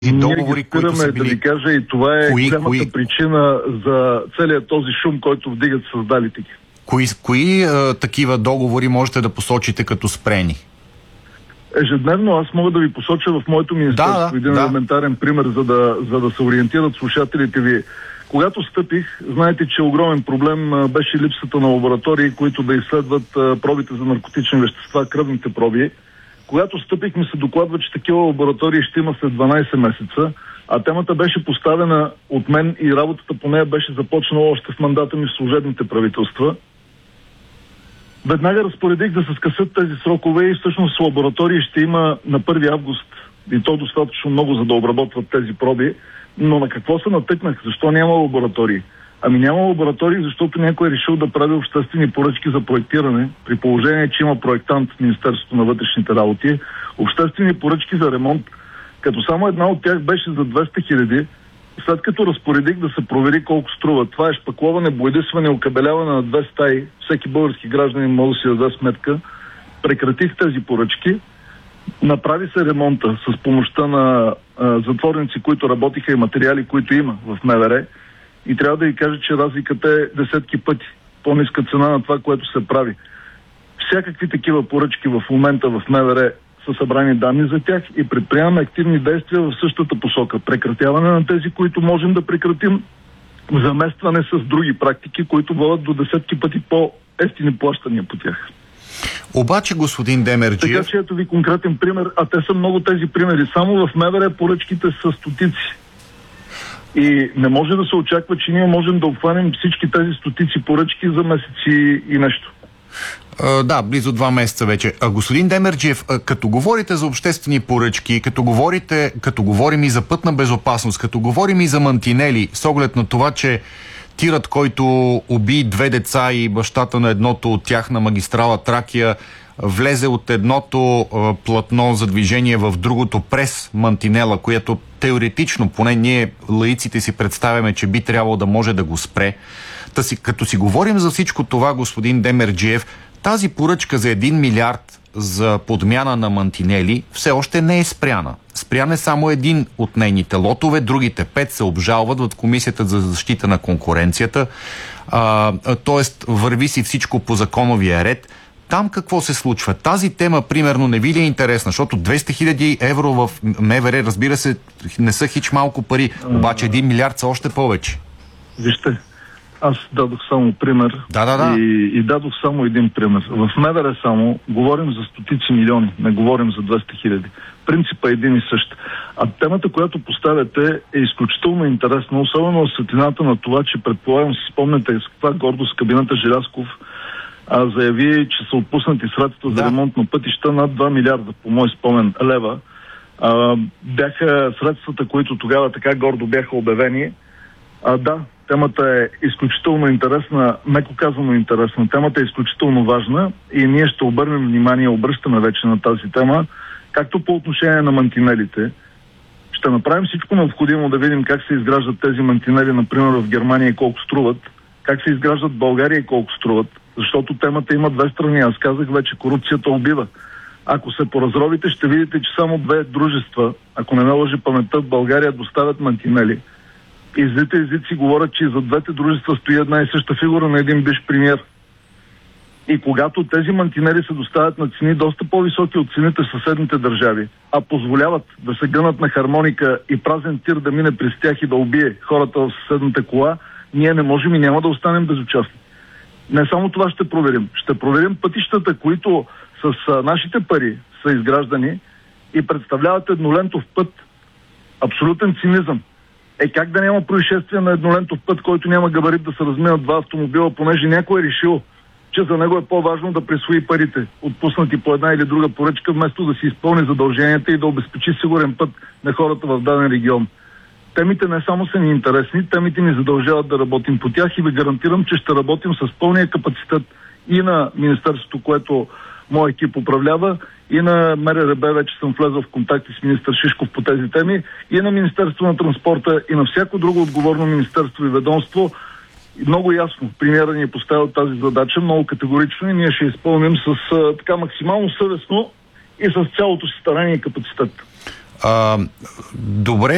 договори, които са били... Да ви кажа, и това е голямата причина за целият този шум, който вдигат създалите ги. Кои такива договори можете да посочите като спрени? Ежедневно аз мога да ви посоча в моето министерство един елементарен пример, за да се ориентират слушателите ви. Когато стъпих, знаете, че огромен проблем беше липсата на лаборатории, които да изследват пробите за наркотични вещества, кръвните проби. Когато стъпих, ми се докладва, че такива лаборатории ще има след 12 месеца, а темата беше поставена от мен и работата по нея беше започнала още в мандата ми в служебните правителства. Веднага разпоредих да се скъсат тези срокове и всъщност лаборатории ще има на 1 август, и то достатъчно много, за да обработват тези проби. Но на какво се натъкнах? Защо няма лаборатории? Ами няма лаборатории, защото някой е решил да прави обществени поръчки за проектиране, при положение, че има проектант в Министерството на вътрешните работи, обществени поръчки за ремонт, като само една от тях беше за 200 хиляди, след като разпоредих да се провери колко струва. Това е шпакловане, боядисване, окабеляване на 2 стаи. Всеки български гражданин може да си даде сметка. Прекратих тези поръчки. Направи се ремонта с помощта на затворници, които работиха, и материали, които има в МВР. И трябва да ви кажа, че разликата е десетки пъти по-ниска цена на това, което се прави. Всякакви такива поръчки в момента в МВР са събрани данни за тях и предприемаме активни действия в същата посока. Прекратяване на тези, които можем да прекратим, заместване с други практики, които водят до десетки пъти по-евтини плащания по тях. Обаче, господин Демерджиев... Така че ето ви конкретен пример, а те са много тези примери. Само в МВР поръчките са стотици. И не може да се очаква, че ние можем да обхванем всички тези стотици поръчки за месеци и нещо. Да, близо 2 месеца вече. Господин Демерджиев, като говорите за обществени поръчки, като говорим и за пътна безопасност, като говорим и за мантинели, с оглед на това, че тирът, който уби 2 деца и бащата на едното от тях на магистрала Тракия, влезе от едното платно за движение в другото през мантинела, което теоретично, поне ние лаиците си представяме, че би трябвало да може да го спре. Като си говорим за всичко това, господин Демерджиев, тази поръчка за 1 милиард за подмяна на мантинели все още не е спряна. Спрян е само един от нейните лотове, другите 5 се обжалват в Комисията за защита на конкуренцията, т.е. върви си всичко по законовия ред. Там какво се случва? Тази тема, примерно, не ви ли е интересна? Защото 200 хиляди евро в МВР, разбира се, не са хич малко пари, обаче 1 милиард са още повече. Вижте, аз дадох само пример. И дадох само един пример. В МВР само говорим за стотици милиони, не говорим за 200 хиляди. Принципът е един и същ. А темата, която поставяте, е изключително интересна, особено в светлината на това, че предполагам, си спомняте с каква гордост кабинета Желязков заяви, че са отпуснати средства за ремонт на пътища над 2 милиарда, по мой спомен, лева. Бяха средствата, които тогава така гордо бяха обявени. Да, темата е изключително интересна, меко казано интересна. Темата е изключително важна и ние ще обърнем внимание, обръщаме вече на тази тема, както по отношение на мантинелите. Ще направим всичко необходимо да видим как се изграждат тези мантинели, например в Германия, и колко струват, как се изграждат в България и колко струват. Защото темата има 2 страни. Аз казах вече, корупцията убива. Ако се поразровите, ще видите, че само 2 дружества, ако не ме лъжи паметта, в България доставят мантинели. И злите езици говорят, че за 2 дружества стои една и съща фигура на един бивш премиер. И когато тези мантинели се доставят на цени доста по-високи от цените в съседните държави, а позволяват да се гънат на хармоника и празен тир да мине през тях и да убие хората в съседната кола, ние не можем и няма да останем безучастни. Не само това ще проверим. Ще проверим пътищата, които с нашите пари са изграждани и представляват еднолентов път. Абсолютен цинизъм. Как да няма происшествие на еднолентов път, който няма габарит да се разминат 2 автомобила, понеже някой е решил, че за него е по-важно да присвои парите, отпуснати по една или друга поръчка, вместо да си изпълни задълженията и да обезпечи сигурен път на хората в даден регион. Темите не само са ни интересни, темите ни задължават да работим по тях и ви гарантирам, че ще работим с пълния капацитет и на Министерството, което моят екип управлява, и на МРРБ, вече съм влезъл в контакти с министър Шишков по тези теми, и на Министерство на транспорта, и на всяко друго отговорно министерство и ведомство. Много ясно премиерът ни е поставил тази задача, много категорично, и ние ще изпълним с така максимално съвестно и с цялото си старание и капацитет. Добре.